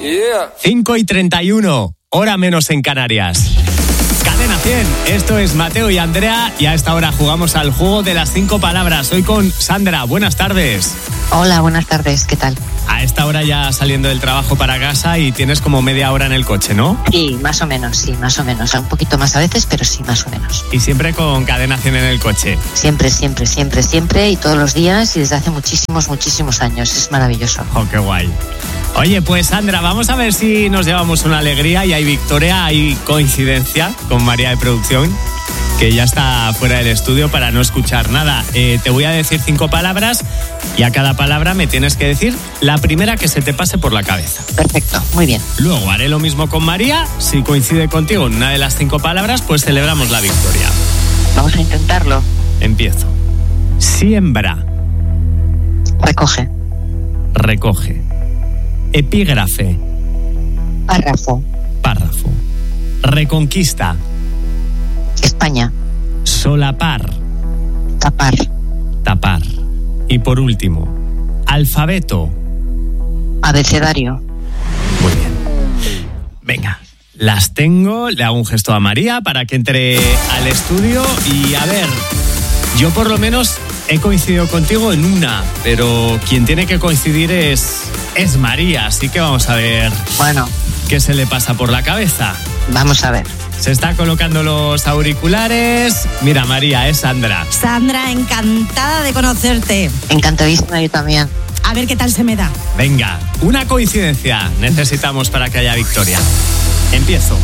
5:31, hora menos en Canarias. Cadena 100, esto es Mateo y Andrea y a esta hora jugamos al juego de las 5 palabras. Hoy con Sandra, buenas tardes. Hola, buenas tardes, ¿qué tal? A esta hora ya saliendo del trabajo para casa y tienes como media hora en el coche, ¿no? Sí, más o menos. Un poquito más a veces, pero sí, más o menos. Y siempre con Cadena 100 en el coche. Siempre y todos los días y desde hace muchísimos años. Es maravilloso. Oh, qué guay. Oye, pues Sandra, vamos a ver si nos llevamos una alegría y hay victoria, hay coincidencia con María de Producción, que ya está fuera del estudio para no escuchar nada. Te voy a decir 5 palabras y a cada palabra me tienes que decir la primera que se te pase por la cabeza. Perfecto, muy bien. Luego haré lo mismo con María. Si coincide contigo en una de las 5 palabras, pues celebramos la victoria. Vamos a intentarlo. Empiezo. Siembra. Recoge. Recoge. Epígrafe. Párrafo. Párrafo. Reconquista. España. Solapar. Tapar. Tapar. Y por último, alfabeto. Abecedario. Muy bien. Venga, las tengo. Le hago un gesto a María para que entre al estudio. Y a ver, yo por lo menos he coincidido contigo en una, pero quien tiene que coincidir es María. Así que vamos a ver. Bueno. ¿Qué se le pasa por la cabeza? Vamos a ver. Se está colocando los auriculares. Mira, María, es Sandra. Sandra, encantada de conocerte. Encantadísima, yo también. A ver qué tal se me da. Venga, una coincidencia necesitamos para que haya victoria. Empiezo.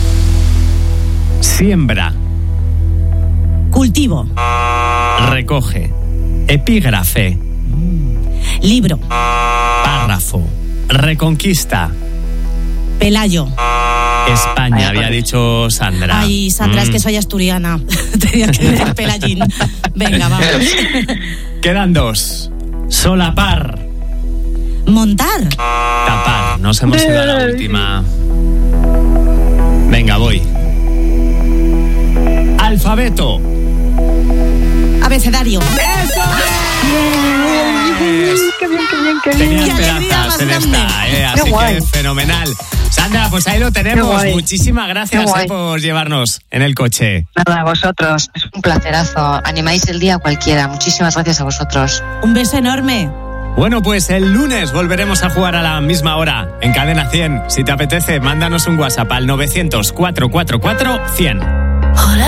Siembra. Cultivo. Recoge. Epígrafe. Libro. Párrafo. Reconquista. Pelayo. España, había dicho Sandra. Ay, Sandra, es que soy asturiana. Tenía que decir Pelayín. Venga, vamos. Quedan 2. Solapar. Montar. Tapar. Nos hemos ido a la última. Venga, voy. Alfabeto. Abecedario. ¡Eso! Qué bien. Tenía Qué alegría esperanzas más en grande. esta, así que fenomenal. Sandra, pues ahí lo tenemos. Muchísimas gracias por llevarnos en el coche. Nada, a vosotros. Es un placerazo. Animáis el día a cualquiera. Muchísimas gracias a vosotros. Un beso enorme. Bueno, pues el lunes volveremos a jugar a la misma hora en Cadena 100. Si te apetece, mándanos un WhatsApp al 900 444 100.